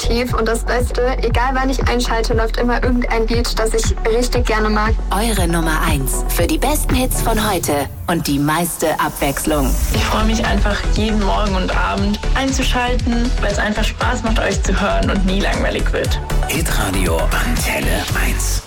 kreativ und das Beste, egal wann ich einschalte, läuft immer irgendein Lied, das ich richtig gerne mag. Eure Nummer 1 für die besten Hits von heute und die meiste Abwechslung. Ich freue mich einfach jeden Morgen und Abend einzuschalten, weil es einfach Spaß macht, euch zu hören und nie langweilig wird. Hitradio Antenne 1.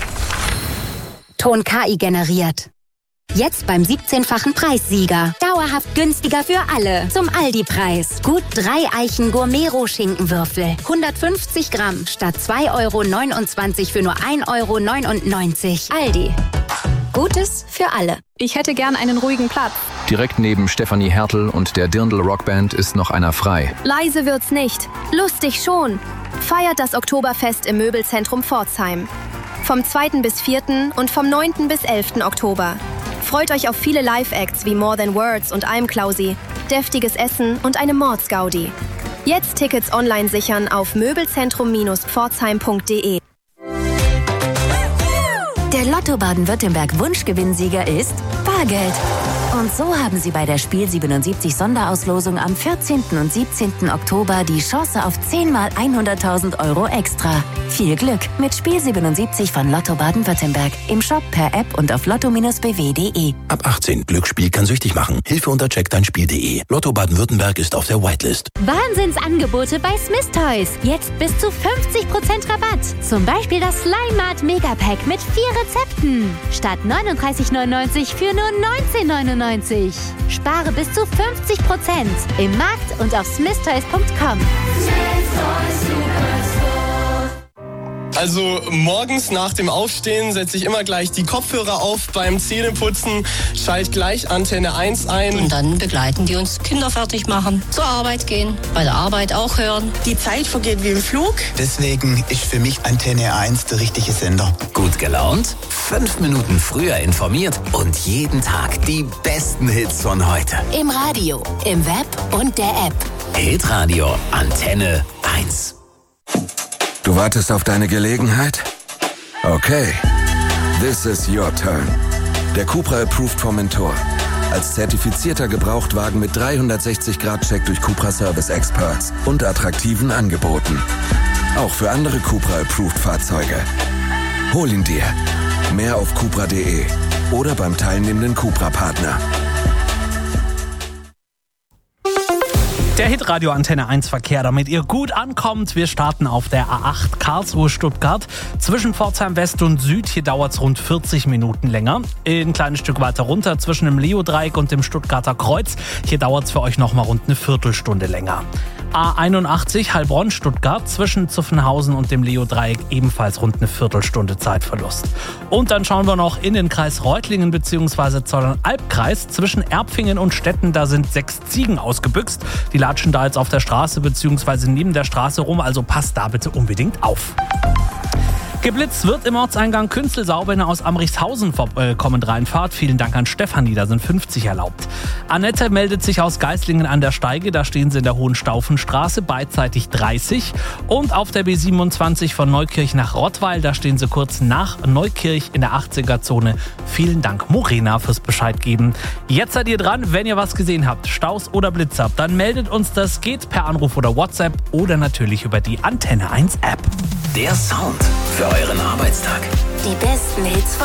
Ton KI generiert. Jetzt beim 17-fachen Preissieger. Dauerhaft günstiger für alle. Zum Aldi-Preis. Gut 3 Eichen Gourmet-Roh-Schinkenwürfel. 150 Gramm statt 2,29 € für nur 1,99 €. Aldi. Gutes für alle. Ich hätte gern einen ruhigen Platz. Direkt neben Stefanie Hertel und der Dirndl Rockband ist noch einer frei. Leise wird's nicht. Lustig schon. Feiert das Oktoberfest im Möbelzentrum Pforzheim. Vom 2. bis 4. und vom 9. bis 11. Oktober. Freut euch auf viele Live-Acts wie More Than Words und I'm Klausi, deftiges Essen und eine Mordsgaudi. Jetzt Tickets online sichern auf möbelzentrum-pforzheim.de. Der Lotto Baden-Württemberg Wunschgewinnsieger ist Bargeld. Und so haben Sie bei der Spiel 77 Sonderauslosung am 14. und 17. Oktober die Chance auf 10 mal 100.000 € extra. Viel Glück mit Spiel 77 von Lotto Baden-Württemberg. Im Shop, per App und auf lotto-bw.de. Ab 18. Glücksspiel kann süchtig machen. Hilfe unter checkdeinspiel.de. Lotto Baden-Württemberg ist auf der Whitelist. Wahnsinnsangebote bei Smith Toys. Jetzt bis zu 50% Rabatt. Zum Beispiel das Slime Mart Megapack mit 4 Rezepten. Statt 39,99 € für nur 19,99 €. Spare bis zu 50% im Markt und auf smithtoys.com. Also morgens nach dem Aufstehen setze ich immer gleich die Kopfhörer auf beim Zähneputzen, schalte gleich Antenne 1 ein. Und dann begleiten die uns, Kinder fertig machen, zur Arbeit gehen, bei der Arbeit auch hören. Die Zeit vergeht wie im Flug. Deswegen ist für mich Antenne 1 der richtige Sender. Gut gelaunt, 5 Minuten früher informiert und jeden Tag die besten Hits von heute. Im Radio, im Web und der App. Hitradio Antenne 1. Du wartest auf deine Gelegenheit? Okay. This is your turn. Der Cupra Approved Formentor. Als zertifizierter Gebrauchtwagen mit 360-Grad-Check durch Cupra Service Experts und attraktiven Angeboten. Auch für andere Cupra Approved Fahrzeuge. Hol ihn dir. Mehr auf cupra.de oder beim teilnehmenden Cupra-Partner. Der Hitradio Antenne 1 Verkehr, damit ihr gut ankommt. Wir starten auf der A8 Karlsruhe-Stuttgart. Zwischen Pforzheim West und Süd, hier dauert es rund 40 Minuten länger. Ein kleines Stück weiter runter, zwischen dem Leo-Dreieck und dem Stuttgarter Kreuz. Hier dauert es für euch nochmal rund eine Viertelstunde länger. A81 Heilbronn-Stuttgart, zwischen Zuffenhausen und dem Leo-Dreieck ebenfalls rund eine Viertelstunde Zeitverlust. Und dann schauen wir noch in den Kreis Reutlingen bzw. Zollern-Albkreis. Zwischen Erpfingen und Stetten, da sind 6 Ziegen ausgebüxt. Die latschen da jetzt auf der Straße bzw. neben der Straße rum, also passt da bitte unbedingt auf. Geblitzt wird im Ortseingang Künzelsau, wenn ihr aus Amrichshausen kommend reinfahrt. Vielen Dank an Stefanie, da sind 50 erlaubt. Annette meldet sich aus Geislingen an der Steige, da stehen sie in der Hohenstaufenstraße, beidseitig 30. Und auf der B27 von Neukirch nach Rottweil, da stehen sie kurz nach Neukirch in der 80er-Zone. Vielen Dank, Morena, fürs Bescheid geben. Jetzt seid ihr dran, wenn ihr was gesehen habt, Staus oder Blitz habt, dann meldet uns das, geht per Anruf oder WhatsApp oder natürlich über die Antenne 1 App. Der Sound für euren Arbeitstag. Die besten Hits von